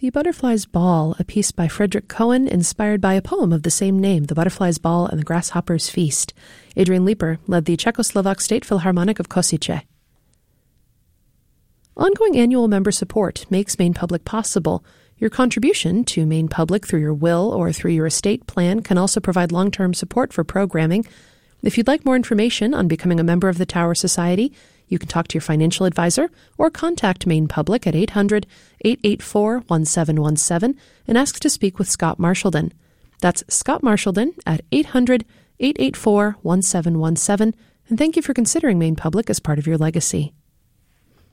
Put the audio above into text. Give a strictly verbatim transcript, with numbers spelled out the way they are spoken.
The Butterfly's Ball, a piece by Frederick Cohen inspired by a poem of the same name, The Butterfly's Ball and the Grasshopper's Feast. Adrian Leeper led the Czechoslovak State Philharmonic of Košice. Ongoing annual member support makes Maine Public possible. Your contribution to Maine Public through your will or through your estate plan can also provide long-term support for programming. If you'd like more information on becoming a member of the Tower Society, you can talk to your financial advisor or contact Maine Public at eight hundred, eight eight four, one seven one seven and ask to speak with Scott Marshallden. That's Scott Marshallden at eight hundred, eight eight four, one seven one seven. And thank you for considering Maine Public as part of your legacy.